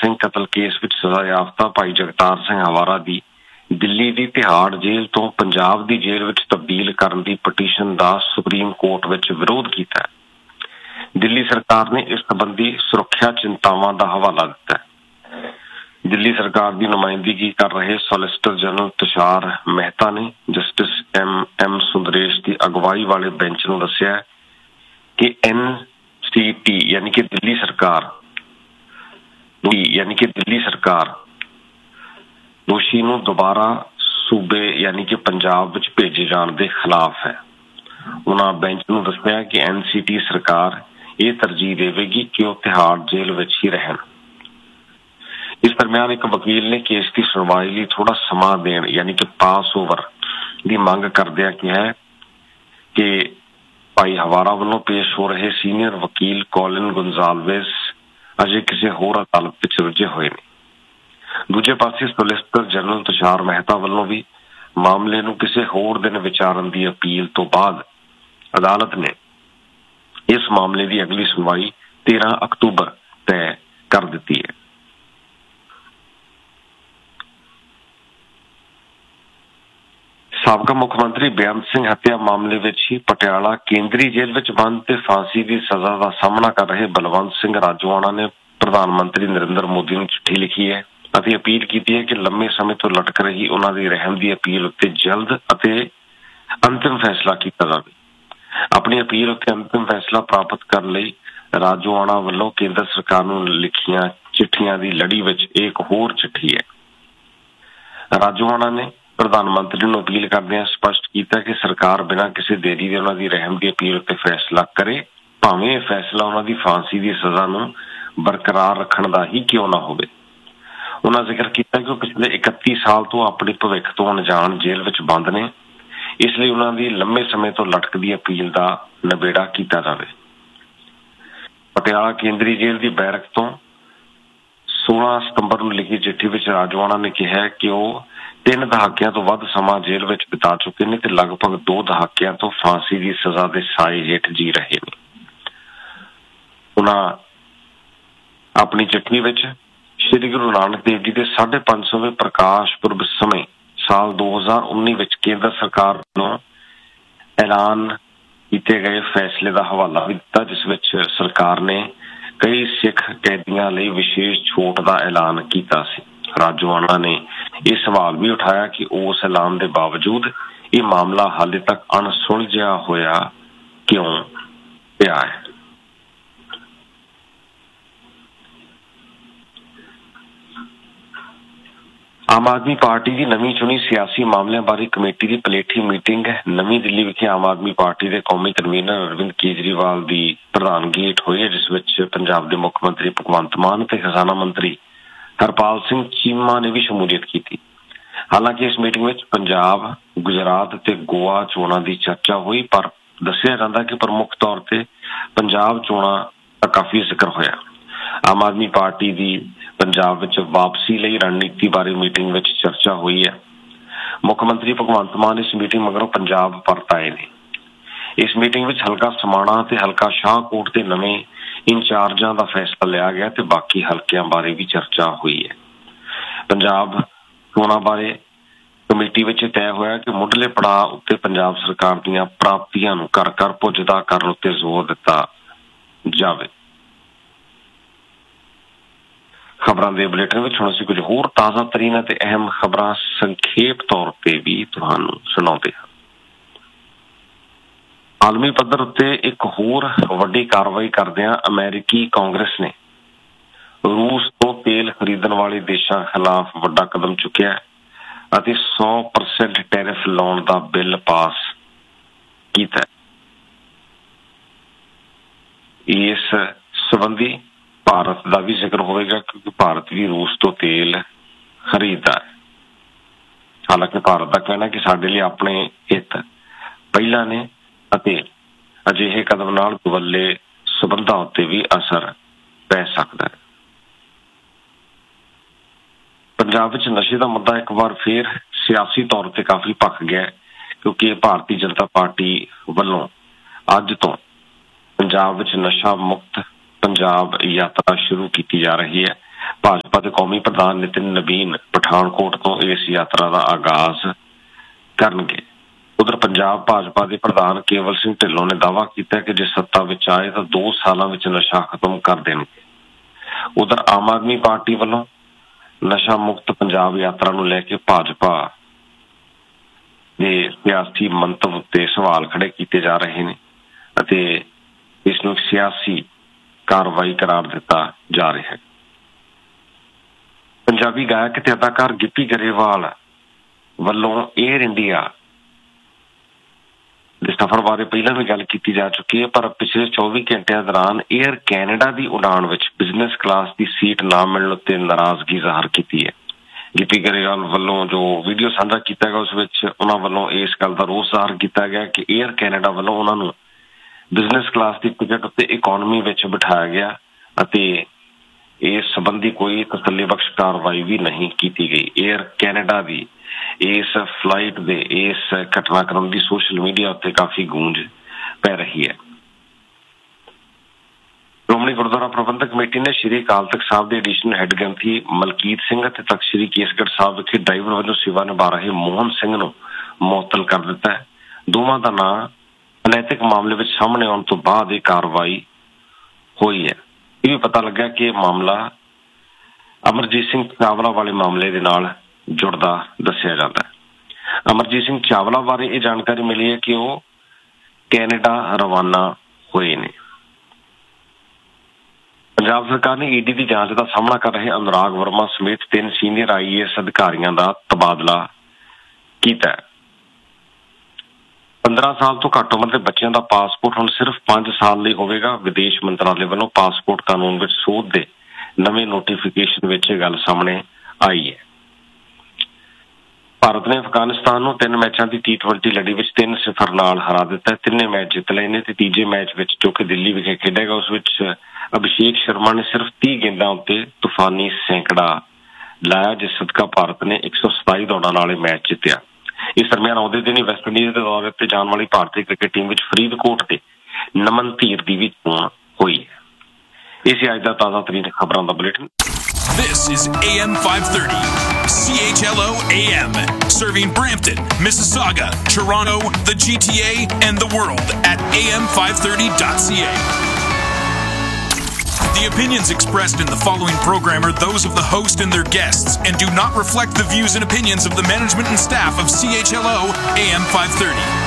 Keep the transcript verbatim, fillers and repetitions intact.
ਸਿੰਘ ਕਤਲ ਕੇਸ ਵਿੱਚ ਸਜ਼ਾ ਯਾਫਤਾ ਭਾਈ ਜਗਤਾਰ ਸਿੰਘ ਹਵਾਰਾ ਦੀ ਦਿੱਲੀ ਦੀ ਤਿਹਾੜ ਜੇਲ੍ਹ ਤੋਂ ਪੰਜਾਬ ਦੀ ਜੇਲ੍ਹ ਵਿੱਚ ਤਬਦੀਲ ਕਰਨ ਦੀ ਪਟੀਸ਼ਨ ਦਾ ਸੁਪਰੀਮ ਕੋਰਟ ਵਿੱਚ ਵਿਰੋਧ ਕੀਤਾ। ਦਿੱਲੀ ਸਰਕਾਰ ਨੇ ਇਸ ਸੰਬੰਧੀ ਸੁਰੱਖਿਆ ਚਿੰਤਾਵਾਂ ਦਾ ਹਵਾਲਾ ਦਿੱਤਾ। ਦਿੱਲੀ ਸਰਕਾਰ ਦੀ ਨੁਮਾਇੰਦਗੀ ਕਰ ਰਹੇ ਸੋਲਿਸਿਟਰ ਜਨਰਲ ਤੁਸ਼ਾਰ ਮਹਿਤਾ ਨੇ ਜਸਟਿਸ ਐਮ ਐਮ ਸੁੰਦਰੇਸ਼ ਦੀ ਅਗਵਾਈ ਵਾਲੇ ਬੈਂਚ ਨੂੰ ਦੱਸਿਆ ਕਿ ਐਨ ਸੀ ਟੀ ਯਾਨੀ ਕਿ ਦਿੱਲੀ ਸਰਕਾਰ ਯਾਨੀ ਕਿ ਦਿੱਲੀ ਸਰਕਾਰ ਦੋਸ਼ੀ ਨੂੰ ਦੁਬਾਰਾ ਸੂਬੇ ਯਾਨੀ ਕਿ ਪੰਜਾਬ ਵਿੱਚ ਭੇਜੇ ਜਾਣ ਦੇ ਖਿਲਾਫ ਹੈ। ਉਹਨਾਂ ਬੈਂਚ ਨੂੰ ਦੱਸਿਆ ਕਿ ਐਨ ਸੀ ਟੀ ਸਰਕਾਰ ਇਹ ਤਰਜੀਹ ਦੇਵੇਗੀ ਕਿ ਉਹ ਤਿਹਾੜ ਜੇਲ੍ਹ ਵਿੱਚ ਹੀ ਰਹਿਣ। ਇਸ ਦਰਮਿਆਨ ਇੱਕ ਵਕੀਲ ਨੇ ਕੇਸ ਦੀ ਸੁਣਵਾਈ ਲਈ ਥੋੜਾ ਸਮਾਂ ਦੇਣ ਯਾਨੀ ਕਿ ਪਾਸ ਓਵਰ ਦੀ ਮੰਗ ਕਰਦਿਆਂ ਕਿਹਾ ਕਿ ਭਾਈ ਹਵਾਰਾ ਵੱਲੋਂ ਪੇਸ਼ ਹੋ ਰਹੇ ਸੀਨੀਅਰ ਵਕੀਲ ਕੋਲਿਨ ਗੁੰਜ਼ਾਲਵੇਜ਼ ਅਜੇ ਕਿਸੇ ਹੋਰ ਅਦਾਲਤ ਵਿੱਚ ਰੁੱਝੇ ਹੋਏ ਨੇ। ਦੂਜੇ ਪਾਸੇ ਸੋਲਿਸਿਟਰ ਜਨਰਲ ਤੁਸ਼ਾਰ ਮਹਿਤਾ ਵੱਲੋਂ ਵੀ ਮਾਮਲੇ ਨੂੰ ਕਿਸੇ ਹੋਰ ਦਿਨ ਵਿਚਾਰਨ ਦੀ ਅਪੀਲ ਤੋਂ ਬਾਅਦ ਅਦਾਲਤ ਨੇ ਇਸ ਮਾਮਲੇ ਦੀ ਅਗਲੀ ਸੁਣਵਾਈ ਤੇਰਾਂ ਅਕਤੂਬਰ ਤੈਅ ਕਰ ਦਿੱਤੀ ਹੈ। ਸਾਬਕਾ ਮੁੱਖ ਮੰਤਰੀ ਬੇਅੰਤ ਸਿੰਘ ਹੱਤਿਆ ਮਾਮਲੇ ਵਿੱਚ ਹੀ ਪਟਿਆਲਾ ਕੇਂਦਰੀ ਜੇਲ੍ਹ ਵਿੱਚ ਬੰਦ ਤੇ ਫਾਂਸੀ ਦੀ ਸਜ਼ਾ ਦਾ ਸਾਹਮਣਾ ਕਰ ਰਹੇ ਬਲਵੰਤ ਸਿੰਘ ਰਾਜੋਆਣਾ ਨੇ ਪ੍ਰਧਾਨ ਮੰਤਰੀ ਨਰਿੰਦਰ ਮੋਦੀ ਨੂੰ ਚਿੱਠੀ ਲਿਖੀ ਹੈ ਅਤੇ ਅਪੀਲ ਕੀਤੀ ਹੈ ਕਿ ਲੰਮੇ ਸਮੇਂ ਤੋਂ ਲਟਕ ਰਹੀ ਉਹਨਾਂ ਦੀ ਰਹਿਮ ਦੀ ਅਪੀਲ ਉੱਤੇ ਜਲਦ ਅਤੇ ਅੰਤਿਮ ਫੈਸਲਾ ਕੀਤਾ ਜਾਵੇ। ਆਪਣੀ ਅਪੀਲ ਉੱਤੇ ਅੰਤਿਮ ਫੈਸਲਾ ਪ੍ਰਾਪਤ ਕਰਨ ਲਈ ਰਾਜੋਆਣਾ ਵੱਲੋਂ ਕੇਂਦਰ ਸਰਕਾਰ ਨੂੰ ਲਿਖੀਆਂ ਚਿੱਠੀਆਂ ਦੀ ਲੜੀ ਵਿੱਚ ਇੱਕ ਹੋਰ ਚਿੱਠੀ ਹੈ। ਰਾਜੋਆਣਾ ਨੇ ਪ੍ਰਧਾਨ ਮੰਤਰੀ ਨੂੰ ਅਪੀਲ ਕਰਦਿਆਂ ਸਪਸ਼ਟ ਕੀਤਾ ਕਿ ਸਰਕਾਰ ਬਿਨਾਂ ਕਿਸੇ ਦੇਰੀ ਦੇ ਉਹਨਾਂ ਦੀ ਰਹਿਮ ਦੀ ਅਪੀਲ ਉੱਤੇ ਫੈਸਲਾ ਕਰੇ, ਭਾਵੇਂ ਇਹ ਫੈਸਲਾ ਉਹਨਾਂ ਦੀ ਫਾਂਸੀ ਦੀ ਸਜ਼ਾ ਨੂੰ ਬਰਕਰਾਰ ਰੱਖਣ ਦਾ ਹੀ ਕਿਉਂ ਨਾ ਹੋਵੇ। ਉਹਨਾਂ ਜ਼ਿਕਰ ਕੀਤਾ ਕਿ ਉਹ ਪਿਛਲੇ ਇਕੱਤੀ ਸਾਲ ਤੋਂ ਆਪਣੇ ਭਵਿੱਖ ਤੋਂ ਅਣਜਾਣ ਜੇਲ੍ਹ ਵਿੱਚ ਬੰਦ ਨੇ, ਇਸ ਲਈ ਉਹਨਾਂ ਦੀ ਲੰਮੇ ਸਮੇਂ ਤੋਂ ਲਟਕਦੀ ਅਪੀਲ ਦਾ ਨਿਬੇੜਾ ਕੀਤਾ ਜਾਵੇ। ਪਟਿਆਲਾ ਕੇਂਦਰੀ ਜੇਲ੍ਹ ਦੀ ਬੈਰਕ ਤੋਂ ਸੋਲਾਂ ਸਤੰਬਰ ਨੂੰ ਲਿਖੀ ਚਿੱਠੀ ਵਿੱਚ ਰਾਜੋਆਣਾ ਨੇ ਕਿਹਾ ਕਿ ਉਹ ਤਿੰਨ ਦਹਾਕਿਆਂ ਤੋਂ ਵੱਧ ਸਮਾਂ ਜੇਲ੍ਹ ਵਿੱਚ ਬਿਤਾ ਚੁੱਕੇ ਨੇ ਤੇ ਲਗਭਗ ਦੋ ਦਹਾਕਿਆਂ ਤੋਂ ਫਾਂਸੀ ਦੀ ਸਜ਼ਾ ਦੇ ਸਾਏ ਹੇਠ ਜੀ ਰਹੇ ਨੇ। ਉਹਨਾਂ ਆਪਣੀ ਚਿੱਠੀ ਵਿੱਚ ਸ਼੍ਰੀ ਗੁਰੂ ਨਾਨਕ ਦੇਵ ਜੀ ਦੇ ਸਾਢੇ ਪੰਜ ਸੌਵੇਂ ਪ੍ਰਕਾਸ਼ ਪੁਰਬ ਸਮੇਂ ਸਾਲ ਦੋ ਹਜ਼ਾਰ ਉੱਨੀ ਵਿੱਚ ਕੇਂਦਰ ਸਰਕਾਰ ਨੂੰ ਐਲਾਨ ਕੀਤੇ ਗਏ ਫੈਸਲੇ ਦਾ ਹਵਾਲਾ ਵੀ ਦਿੱਤਾ, ਜਿਸ ਵਿੱਚ ਸਰਕਾਰ ਨੇ ਕਈ ਸਿੱਖ ਕੈਦੀਆਂ ਲਈ ਵਿਸ਼ੇਸ਼ ਛੋਟ ਦਾ ਐਲਾਨ ਕੀਤਾ ਸੀ। ਰਾਜੋਆਣਾ ਨੇ ਇਹ ਸਵਾਲ ਵੀ ਉਠਾਇਆ ਕਿ ਉਸ ਐਲਾਨ ਦੇ ਬਾਵਜੂਦ ਇਹ ਮਾਮਲਾ ਹਾਲੇ ਤੱਕ ਅਣਸੁਲਝਿਆ ਹੋਇਆ ਕਿਉਂ ਪਿਆ ਹੈ। ਆਮ ਆਦਮੀ ਪਾਰਟੀ ਦੀ ਨਵੀਂ ਚੁਣੀ ਸਿਆਸੀ ਮਾਮਲਿਆਂ ਬਾਰੇ ਕਮੇਟੀ ਦੀ ਪਲੇਠੀ ਮੀਟਿੰਗ ਨਵੀਂ ਦਿੱਲੀ ਵਿਖੇ ਆਮ ਆਦਮੀ ਪਾਰਟੀ ਦੇ ਕੌਮੀ ਕਨਵੀਨਰ ਅਰਵਿੰਦ ਕੇਜਰੀਵਾਲ ਦੀ ਪ੍ਰਧਾਨਗੀ ਹੇਠ ਹੋਈ ਹੈ, ਜਿਸ ਵਿੱਚ ਪੰਜਾਬ ਦੇ ਮੁੱਖ ਮੰਤਰੀ ਭਗਵੰਤ ਮਾਨ ਅਤੇ ਖਜ਼ਾਨਾ ਮੰਤਰੀ ਹਰਪਾਲ ਸਿੰਘ ਚੀਮਾ ਨੇ ਵੀ ਸ਼ਮੂਲੀਅਤ ਕੀਤੀ। ਹਾਲਾਂਕਿ ਇਸ ਮੀਟਿੰਗ ਵਿੱਚ ਪੰਜਾਬ, ਗੁਜਰਾਤ ਅਤੇ ਗੋਆ ਚੋਣਾਂ ਦੀ ਚਰਚਾ ਹੋਈ, ਪਰ ਦੱਸਿਆ ਜਾਂਦਾ ਕਿ ਪ੍ਰਮੁੱਖ ਤੌਰ ਤੇ ਪੰਜਾਬ ਚੋਣਾਂ ਦਾ ਕਾਫੀ ਜ਼ਿਕਰ ਹੋਇਆ। ਆਮ ਆਦਮੀ ਪਾਰਟੀ ਦੀ ਪੰਜਾਬ ਵਿੱਚ ਵਾਪਸੀ ਲਈ ਰਣਨੀਤੀ ਬਾਰੇ ਮੀਟਿੰਗ ਵਿੱਚ ਚਰਚਾ ਹੋਈ ਹੈ। ਮੁੱਖ ਮੰਤਰੀ ਭਗਵੰਤ ਮਾਨ ਇਸ ਮੀਟਿੰਗ ਮਗਰੋਂ ਪੰਜਾਬ ਪਰਤ ਆਏ ਨੇ। ਇਸ ਮੀਟਿੰਗ ਵਿੱਚ ਹਲਕਾ ਸਮਾਣਾ ਤੇ ਹਲਕਾ ਸ਼ਾਹਕੋਟ ਦੇ ਨਵੇਂ ਇੰਚਾਰਜਾਂ ਦਾ ਫੈਸਲਾ ਲਿਆ ਗਿਆ ਤੇ ਬਾਕੀ ਹਲਕਿਆਂ ਬਾਰੇ ਵੀ ਚਰਚਾ ਹੋਈ ਹੈ। ਪੰਜਾਬ ਚੋਣਾਂ ਬਾਰੇ ਕਮੇਟੀ ਵਿੱਚ ਤੈਅ ਹੋਇਆ ਕਿ ਮੁੱਢਲੇ ਪੜਾਅ ਉੱਤੇ ਪੰਜਾਬ ਸਰਕਾਰ ਦੀਆਂ ਪ੍ਰਾਪਤੀਆਂ ਨੂੰ ਘਰ ਘਰ ਪੁੱਜਦਾ ਕਰਨ ਉੱਤੇ ਜ਼ੋਰ ਦਿੱਤਾ ਜਾਵੇ। ਖਬਰਾਂ ਦੇ ਬੁਲੇਟਿਨ ਵਿੱਚ ਹੁਣ ਅਸੀਂ ਕੁਝ ਹੋਰ ਤਾਜ਼ਾ ਤਰੀਨ ਅਤੇ ਅਹਿਮ ਖਬਰਾਂ ਸੰਖੇਪ ਤੌਰ ਤੇ ਵੀ ਤੁਹਾਨੂੰ ਸੁਣਾਉਂਦੇ ਹਾਂ। ਆਲਮੀ ਪੱਧਰ ਉੱਤੇ ਇੱਕ ਹੋਰ ਵੱਡੀ ਕਾਰਵਾਈ ਕਰਦਿਆਂ ਅਮਰੀਕੀ ਕਾਂਗਰਸ ਨੇ ਰੂਸ ਤੋਂ ਤੇਲ ਖਰੀਦਣ ਵਾਲੇ ਦੇਸ਼ਾਂ ਖਿਲਾਫ ਵੱਡਾ ਕਦਮ ਚੁੱਕਿਆ ਅਤੇ ਸੌ ਪਰਸੈਂਟ ਟੈਰਿਫ ਲਾਉਣ ਦਾ ਬਿੱਲ ਪਾਸ ਕੀਤਾ। ਇਸ ਸੰਬੰਧੀ ਭਾਰਤ ਦਾ ਵੀ ਜ਼ਿਕਰ ਹੋਵੇਗਾ ਕਿਉਂਕਿ ਭਾਰਤ ਵੀ ਰੂਸ ਤੋਂ ਤੇਲ ਖਰੀਦਦਾ ਹੈ। ਹਾਲਾਂਕਿ ਭਾਰਤ ਦਾ ਕਹਿਣਾ ਕਿ ਸਾਡੇ ਲਈ ਆਪਣੇ ਹਿੱਤ ਪਹਿਲਾਂ ਨੇ ਅਤੇ ਅਜਿਹੇ ਕਦਮ ਨਾਲ ਦੁਵੱਲੇ ਸਬੰਧਾਂ ਉੱਤੇ ਵੀ ਅਸਰ ਪੈ ਸਕਦਾ ਹੈ। ਪੰਜਾਬ ਵਿੱਚ ਨਸ਼ੇ ਦਾ ਮੁੱਦਾ ਇੱਕ ਵਾਰ ਫਿਰ ਸਿਆਸੀ ਤੌਰ ਤੇ ਕਾਫੀ ਭਖ ਗਿਆ ਕਿਉਂਕਿ ਭਾਰਤੀ ਜਨਤਾ ਪਾਰਟੀ ਵੱਲੋਂ ਅੱਜ ਤੋਂ ਪੰਜਾਬ ਵਿੱਚ ਨਸ਼ਾ ਮੁਕਤ ਪੰਜਾਬ ਯਾਤਰਾ ਸ਼ੁਰੂ ਕੀਤੀ ਜਾ ਰਹੀ ਹੈ। ਭਾਜਪਾ ਕੌਮੀ ਪ੍ਰਧਾਨ ਨਿਤਿਨ ਨਵੀਨ ਪਠਾਨਕੋਟ ਤੋਂ ਇਸ ਯਾਤਰਾ ਦਾ ਆਗਾਜ਼ ਕਰਨਗੇ। ਉਧਰ ਪੰਜਾਬ ਭਾਜਪਾ ਦੇ ਪ੍ਰਧਾਨ ਕੇਵਲ ਸਿੰਘ ਢਿੱਲੋਂ ਨੇ ਦਾਅਵਾ ਕੀਤਾ ਕਿ ਜੇ ਸੱਤਾ ਵਿੱਚ ਆਏ ਤਾਂ ਦੋ ਸਾਲਾਂ ਵਿੱਚ ਨਸ਼ਾ ਖਤਮ ਕਰ ਦੇਣਗੇ। ਉਧਰ ਆਮ ਆਦਮੀ ਪਾਰਟੀ ਵੱਲੋਂ ਨਸ਼ਾ ਮੁਕਤ ਪੰਜਾਬ ਯਾਤਰਾ ਨੂੰ ਲੈ ਕੇ ਭਾਜਪਾ ਦੇ ਸਿਆਸੀ ਮੰਤਵ ਉੱਤੇ ਸਵਾਲ ਖੜੇ ਕੀਤੇ ਜਾ ਰਹੇ ਨੇ ਅਤੇ ਇਸ ਨੂੰ ਸਿਆਸੀ ਕਾਰਵਾਈ ਕਰਾਰ ਦਿੱਤਾ ਜਾ ਰਿਹਾ ਹੈ। ਪੰਜਾਬੀ ਗਾਇਕ ਤੇ ਅਦਾਕਾਰ ਗਿੱਪੀ ਗਰੇਵਾਲ ਵੱਲੋਂ ਏਅਰ ਇੰਡੀਆ ਦੇ ਸਫ਼ਰ ਬਾਰੇ ਪਹਿਲਾਂ ਵੀ ਗੱਲ ਕੀਤੀ ਜਾ ਚੁੱਕੀ ਹੈ, ਪਰ ਪਿਛਲੇ ਚੌਵੀ ਘੰਟਿਆਂ ਦੌਰਾਨ ਏਅਰ ਕੈਨੇਡਾ ਦੀ ਉਡਾਣ ਵਿੱਚ ਬਿਜ਼ਨਸ ਕਲਾਸ ਦੀ ਸੀਟ ਨਾ ਮਿਲਣ ਉੱਤੇ ਨਾਰਾਜ਼ਗੀ ਜ਼ਾਹਰ ਕੀਤੀ ਹੈ। ਗਿੱਪੀ ਗਰੇਵਾਲ ਵੱਲੋਂ ਜੋ ਵੀਡੀਓ ਸਾਂਝਾ ਕੀਤਾ ਗਿਆ ਉਸ ਵਿੱਚ ਉਹਨਾਂ ਵੱਲੋਂ ਇਸ ਗੱਲ ਦਾ ਰੋਸ ਜ਼ਾਹਰ ਕੀਤਾ ਗਿਆ ਕਿ ਏਅਰ ਕੈਨੇਡਾ ਵੱਲੋਂ ਉਹਨਾਂ ਨੂੰ ਬਿਜ਼ਨਸ ਕਲਾਸ ਦੀ ਟਿਕਟ ਉੱਤੇ ਇਕੋਨਮੀ ਵਿੱਚ ਬਿਠਾਇਆ ਗਿਆ ਅਤੇ ਇਸ ਸੰਬੰਧੀ ਕੋਈ ਤਸੱਲੀ ਬਖਸ਼ ਕਾਰਵਾਈ ਵੀ ਨਹੀਂ ਕੀਤੀ ਗਈ। ਏਅਰ ਕੈਨੇਡਾ ਦੀ ਇਸ ਫਲਾਈਟ ਦੇ ਇਸ ਘਟਨਾਕ੍ਰਮ ਦੀ ਸੋਸ਼ਲ ਮੀਡੀਆ ਉੱਤੇ ਕਾਫੀ ਗੂੰਜ ਪੈ ਰਹੀ ਹੈ। ਸ਼੍ਰੋਮਣੀ ਗੁਰਦੁਆਰਾ ਪ੍ਰਬੰਧਕ ਕਮੇਟੀ ਨੇ ਸ਼੍ਰੀ ਅਕਾਲ ਤਖ਼ਤ ਸਾਹਿਬ ਦੇ ਐਡੀਸ਼ਨਲ ਹੈੱਡ ਗ੍ਰੰਥੀ ਮਲਕੀਤ ਸਿੰਘ ਅਤੇ ਤਖ਼ਤ ਸ਼੍ਰੀ ਕੇਸਗੜ੍ਹ ਸਾਹਿਬ ਵਿਖੇ ਡਰਾਈਵਰ ਵਜੋਂ ਸੇਵਾ ਨਿਭਾ ਰਹੇ ਮੋਹਨ ਸਿੰਘ ਨੂੰ ਮੁਅੱਤਲ ਕਰ ਦਿੱਤਾ ਹੈ। ਦੋਵਾਂ ਦਾ ਨਾਂ ਅਨੈਤਿਕ ਮਾਮਲੇ ਵਿੱਚ ਸਾਹਮਣੇ ਆਉਣ ਤੋਂ ਬਾਅਦ ਇਹ ਕਾਰਵਾਈ ਹੋਈ ਹੈ। ਇਹ ਵੀ ਪਤਾ ਲੱਗਾ ਕਿ ਇਹ ਮਾਮਲਾ ਅਮਰਜੀਤ ਸਿੰਘ ਚਾਵਲਾ ਵਾਲੇ ਮਾਮਲੇ ਦੇ ਨਾਲ ਜੁੜਦਾ ਦੱਸਿਆ ਜਾਂਦਾ ਹੈ। ਅਮਰਜੀਤ ਸਿੰਘ ਚਾਵਲਾ ਬਾਰੇ ਇਹ ਜਾਣਕਾਰੀ ਮਿਲੀ ਹੈ ਕਿ ਉਹ ਕੈਨੇਡਾ ਰਵਾਨਾ ਹੋਏ ਨੇ। ਪੰਜਾਬ ਸਰਕਾਰ ਨੇ ਈਡੀ ਦੀ ਜਾਂਚ ਦਾ ਸਾਹਮਣਾ ਕਰ ਰਹੇ ਅਨੁਰਾਗ ਵਰਮਾ ਸਮੇਤ ਤਿੰਨ ਸੀਨੀਅਰ ਆਈ ਏ ਐਸ ਅਧਿਕਾਰੀਆਂ ਦਾ ਤਬਾਦਲਾ ਕੀਤਾ ਹੈ। ਪੰਦਰਾਂ ਸਾਲ ਤੋਂ ਘੱਟ ਉਮਰ ਦੇ ਬੱਚਿਆਂ ਦਾ ਪਾਸਪੋਰਟ ਹੁਣ ਸਿਰਫ ਪੰਜ ਸਾਲ ਲਈ ਹੋਵੇਗਾ। ਵਿਦੇਸ਼ ਮੰਤਰਾਲੇ ਵੱਲੋਂ ਪਾਸਪੋਰਟ ਕਾਨੂੰਨ ਵਿੱਚ ਸੋਧ ਦੇ ਨਵੇਂ ਨੋਟੀਫਿਕੇਸ਼ਨ ਵਿੱਚ ਇਹ ਗੱਲ ਸਾਹਮਣੇ ਆਈ ਹੈ। ਭਾਰਤ ਨੇ ਅਫਗਾਨਿਸਤਾਨ ਨੂੰ ਤਿੰਨ ਮੈਚਾਂ ਦੀ ਟੀ ਟਵੈਂਟੀ ਲੜੀ ਵਿੱਚ ਤਿੰਨ ਸਿਫਰ ਨਾਲ ਹਰਾ ਦਿੱਤਾ। ਤਿੰਨੇ ਮੈਚ ਜਿੱਤ ਲਏ ਨੇ ਤੇ ਤੀਜੇ ਮੈਚ ਵਿੱਚ ਜੋ ਕਿ ਦਿੱਲੀ ਵਿਖੇ ਖੇਡੇਗਾ ਉਸ ਵਿੱਚ ਅਭਿਸ਼ੇਕ ਸ਼ਰਮਾ ਨੇ ਸਿਰਫ ਤੀਹ ਗੇਂਦਾਂ ਉੱਤੇ ਤੂਫਾਨੀ ਸੈਂਕੜਾ ਲਾਇਆ, ਜਿਸ ਸਦਕਾ ਭਾਰਤ ਨੇ ਇੱਕ ਸੌ ਸਤਾਈ ਦੌੜਾਂ ਨਾਲ ਇਹ ਮੈਚ ਜਿੱਤਿਆ। ਇਸ ਦਰਮਿਆਨ ਆਉਂਦੇ ਦਿਨ ਹੀ ਵੈਸਟ ਇੰਡੀਜ਼ ਦੇ ਦੌਰੇ ਉੱਤੇ ਜਾਣ ਵਾਲੀ ਭਾਰਤੀ ਕ੍ਰਿਕਟ ਟੀਮ ਵਿੱਚ ਫਰੀਦਕੋਟ ਤੇ ਨਮਨ ਧੀਰ ਦੀ ਵੀ ਚੋਣ ਹੋਈ ਹੈ। ਇਹ ਸੀ ਅੱਜ ਦਾ ਤਾਜ਼ਾ ਤਰੀਨ ਖਬਰਾਂ ਦਾ bulletin. This is A M five thirty, C H L O A M, serving Brampton, Mississauga, Toronto, the G T A, and the world at A M five thirty dot C A. The opinions expressed in the following program are those of the host and their guests and do not reflect the views and opinions of the management and staff of C H L O A M five thirty.